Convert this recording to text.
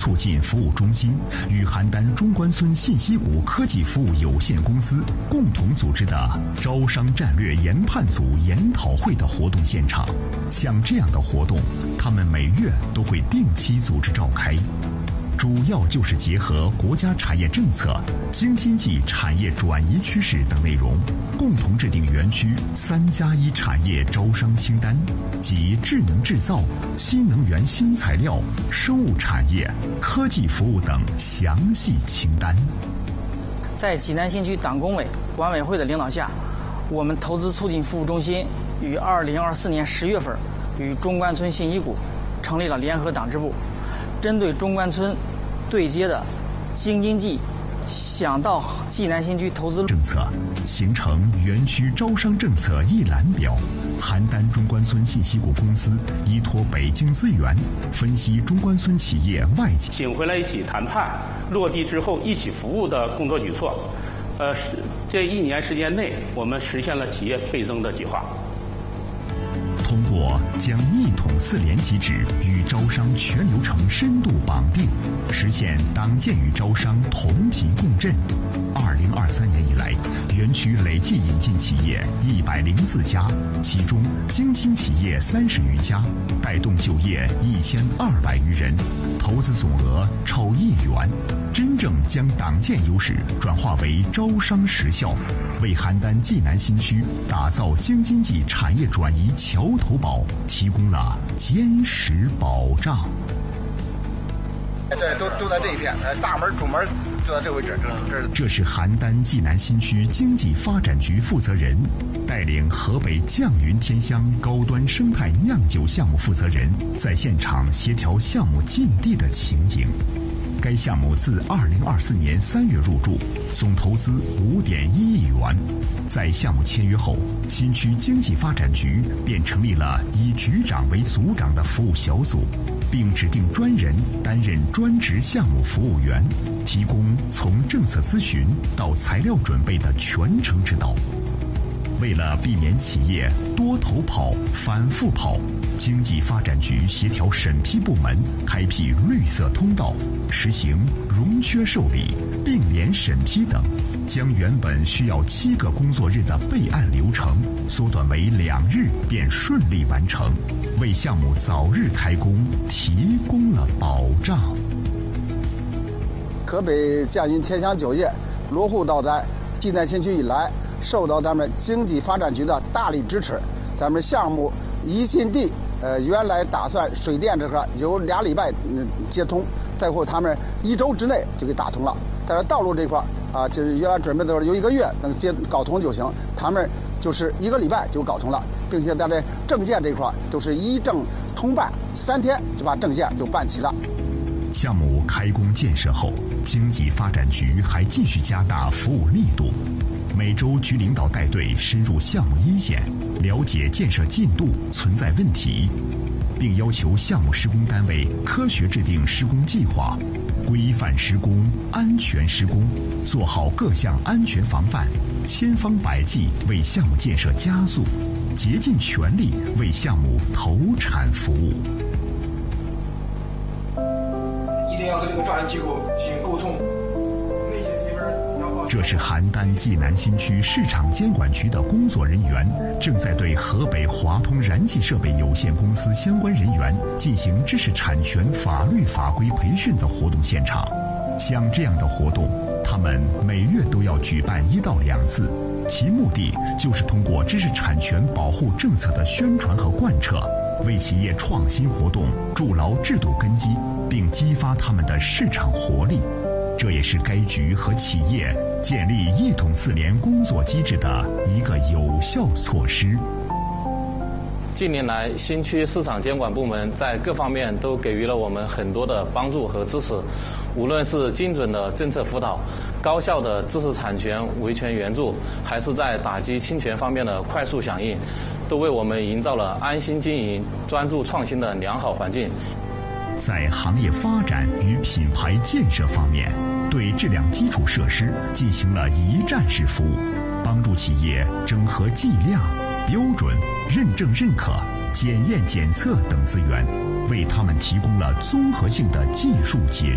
促进服务中心与邯郸中关村信息股科技服务有限公司共同组织的招商战略研判组研讨会的活动现场。像这样的活动，他们每月都会定期组织召开，主要就是结合国家产业政策、京津冀产业转移趋势等内容，共同制定园区3+1产业招商清单，即智能制造、新能源新材料、生物产业、科技服务等详细清单。 在济南新区党工委、管委会的领导下，我们投资促进服务中心于2024年10月份与中关村信息股成立了联合党支部，针对中关村对接的京津冀想到济南新区投资政策，形成园区招商政策一览表。邯郸中关村信息股公司依托北京资源，分析中关村企业外企请回来一起谈判，落地之后一起服务的工作举措。这1年时间内，我们实现了企业倍增的计划。 通过将一统4联机制与招商全流程深度绑定，实现党建与招商同频共振。2023年以来，园区累计引进企业104家，其中京津企业30余家，带动就业1200余人，投资总额超1亿元，真正将党建优势转化为招商实效，为邯郸济南新区打造京津冀产业转移桥头堡提供了坚实保障。 对，都在这一片，大门、主门就在这位置。 这是邯郸济南新区经济发展局负责人带领河北绛云天香高端生态酿酒项目负责人在现场协调项目进地的情景。该项目自2024年3月入驻，总投资5.1亿元。在项目签约后，新区经济发展局便成立了以局长为组长的服务小组，并指定专人担任专职项目服务员，提供从政策咨询到材料准备的全程指导。为了避免企业多头跑、反复跑，经济发展局协调审批部门开辟绿色通道，实行融缺受理、并联审批等，将原本需要7个工作日的备案流程缩短为2日便顺利完成，为项目早日开工提供了保障。 河北绛云天香酒业落户到在济南新区以来，受到咱们经济发展局的大力支持，咱们项目一进地，原来打算水电这块有2礼拜接通，再后他们1周之内就给打通了。但是道路这块啊，就是原来准备的有1个月能搞通就行，他们就是1个礼拜就搞通了，并且在这证件这块就是一证通办，3天就把证件就办齐了。 项目开工建设后，经济发展局还继续加大服务力度，每周局领导带队深入项目一线，了解建设进度存在问题，并要求项目施工单位科学制定施工计划，规范施工、安全施工，做好各项安全防范，千方百计为项目建设加速，竭尽全力为项目投产服务。 一定要跟这个专业机构进行沟通。 这是邯郸济南新区市场监管局的工作人员正在对河北华通燃气设备有限公司相关人员进行知识产权法律法规培训的活动现场。像这样的活动，他们每月都要举办1到2次，其目的就是通过知识产权保护政策的宣传和贯彻，为企业创新活动筑牢制度根基，并激发他们的市场活力。这也是该局和企业建立一统4联工作机制的一个有效措施。 近年来，新区市场监管部门在各方面都给予了我们很多的帮助和支持，无论是精准的政策辅导、高效的知识产权维权援助，还是在打击侵权方面的快速响应，都为我们营造了安心经营、专注创新的良好环境。 在行业发展与品牌建设方面，对质量基础设施进行了一站式服务，帮助企业整合计量、标准、认证认可、检验检测等资源，为他们提供了综合性的技术解决。